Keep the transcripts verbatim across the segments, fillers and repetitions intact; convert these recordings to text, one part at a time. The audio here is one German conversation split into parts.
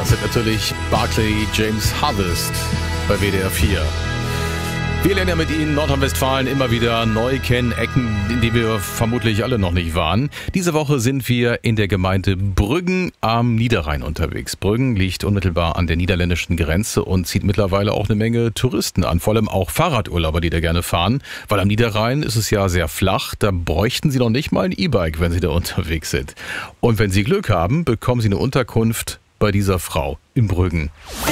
Das sind natürlich Barclay James Harvest bei W D R vier. Wir lernen ja mit Ihnen Nordrhein-Westfalen immer wieder neu kennen, Ecken, in die wir vermutlich alle noch nicht waren. Diese Woche sind wir in der Gemeinde Brüggen am Niederrhein unterwegs. Brüggen liegt unmittelbar an der niederländischen Grenze und zieht mittlerweile auch eine Menge Touristen an, vor allem auch Fahrradurlauber, die da gerne fahren. Weil am Niederrhein ist es ja sehr flach, da bräuchten Sie noch nicht mal ein E-Bike, wenn Sie da unterwegs sind. Und wenn Sie Glück haben, bekommen Sie eine Unterkunft bei dieser Frau in Brüggen.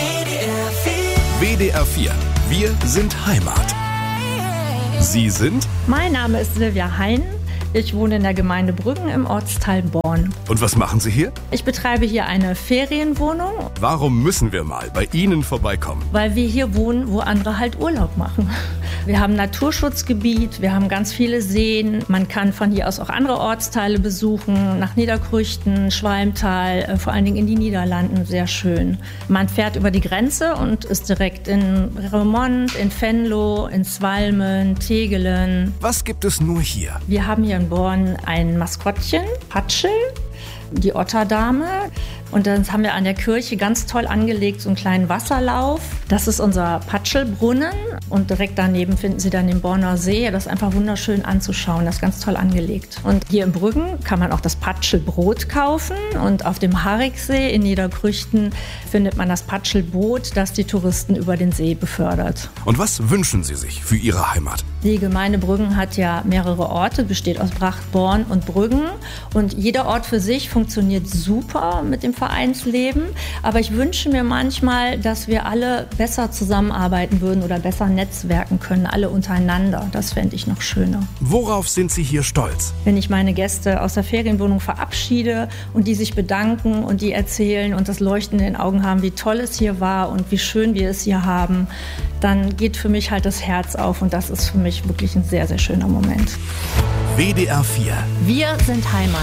W D R vier. Wir sind Heimat. Sie sind? Mein Name ist Silvia Hein. Ich wohne in der Gemeinde Brüggen im Ortsteil Born. Und was machen Sie hier? Ich betreibe hier eine Ferienwohnung. Warum müssen wir mal bei Ihnen vorbeikommen? Weil wir hier wohnen, wo andere halt Urlaub machen. Wir haben ein Naturschutzgebiet, wir haben ganz viele Seen. Man kann von hier aus auch andere Ortsteile besuchen, nach Niederkrüchten, Schwalmtal, vor allen Dingen in die Niederlanden, sehr schön. Man fährt über die Grenze und ist direkt in Remont, in Venlo, in Swalmen, Tegelen. Was gibt es nur hier? Wir haben hier in Born ein Maskottchen, Patschel, die Otterdame. Und dann haben wir an der Kirche ganz toll angelegt so einen kleinen Wasserlauf. Das ist unser Patschelbrunnen. Und direkt daneben finden Sie dann den Borner See. Das ist einfach wunderschön anzuschauen. Das ist ganz toll angelegt. Und hier in Brüggen kann man auch das Patschelbrot kaufen. Und auf dem Hariksee in Niederkrüchten findet man das Patschelboot, das die Touristen über den See befördert. Und was wünschen Sie sich für Ihre Heimat? Die Gemeinde Brüggen hat ja mehrere Orte, besteht aus Bracht, Born und Brüggen. Und jeder Ort für sich funktioniert super mit dem Vereinsleben. Aber ich wünsche mir manchmal, dass wir alle besser zusammenarbeiten würden oder besser netzwerken können, alle untereinander. Das fände ich noch schöner. Worauf sind Sie hier stolz? Wenn ich meine Gäste aus der Ferienwohnung verabschiede und die sich bedanken und die erzählen und das Leuchten in den Augen haben, wie toll es hier war und wie schön wir es hier haben, dann geht für mich halt das Herz auf und das ist für mich wirklich ein sehr, sehr schöner Moment. W D R vier. Wir sind Heimat.